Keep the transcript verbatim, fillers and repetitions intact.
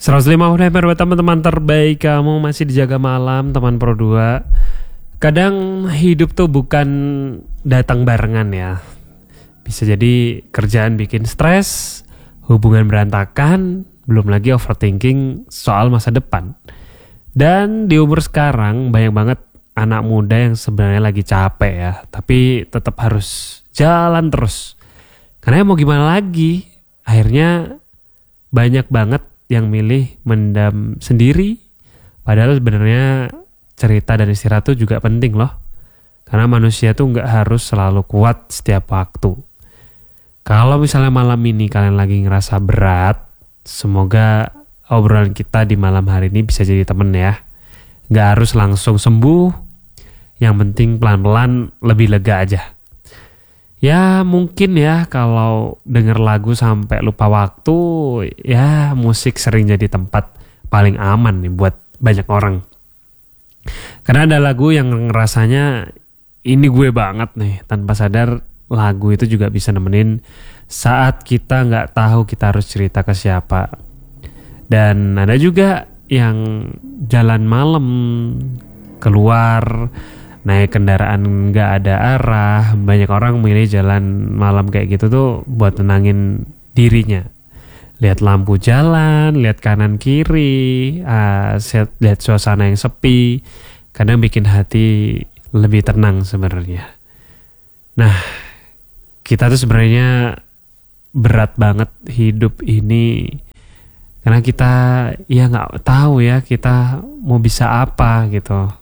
seratus lima puluh F M buat teman-teman terbaik kamu masih dijaga malam teman Pro dua. Kadang hidup tuh bukan datang barengan ya. Bisa jadi kerjaan bikin stres, hubungan berantakan, belum lagi overthinking soal masa depan. Dan di umur sekarang banyak banget anak muda yang sebenarnya lagi capek ya, tapi tetap harus jalan terus. Karena mau gimana lagi, akhirnya banyak banget yang milih mendam sendiri. Padahal sebenarnya cerita dan istirahat tuh juga penting loh. Karena manusia tuh gak harus selalu kuat setiap waktu. Kalau misalnya malam ini kalian lagi ngerasa berat, semoga obrolan kita di malam hari ini bisa jadi temen ya. Gak harus langsung sembuh, yang penting pelan-pelan lebih lega aja. Ya mungkin ya kalau denger lagu sampai lupa waktu, ya musik sering jadi tempat paling aman nih buat banyak orang. Karena ada lagu yang ngerasanya ini gue banget nih, tanpa sadar lagu itu juga bisa nemenin saat kita gak tahu kita harus cerita ke siapa. Dan ada juga yang jalan malam, keluar, naik kendaraan gak ada arah. Banyak orang milih jalan malam kayak gitu tuh buat tenangin dirinya. Lihat lampu jalan, lihat kanan kiri, uh, lihat suasana yang sepi. Kadang bikin hati lebih tenang sebenarnya. Nah, kita tuh sebenarnya berat banget hidup ini. Karena kita ya gak tahu ya kita mau bisa apa gitu.